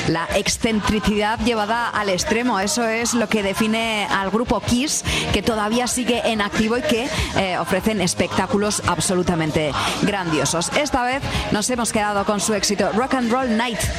La excentricidad llevada al extremo, eso es lo que define al grupo Kiss, que todavía sigue en activo y que ofrecen espectáculos absolutamente grandiosos. Esta vez nos hemos quedado con su éxito Rock and Roll Night.